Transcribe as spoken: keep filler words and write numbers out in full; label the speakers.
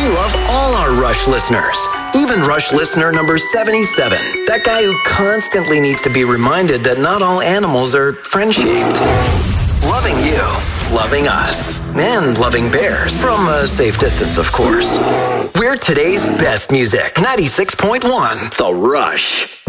Speaker 1: We love all our Rush listeners, even Rush listener number seventy-seven, that guy who constantly needs to be reminded that not all animals are friend-shaped. Loving you, loving us, and loving bears, from a safe distance, of course. We're today's best music, ninety-six point one, The Rush.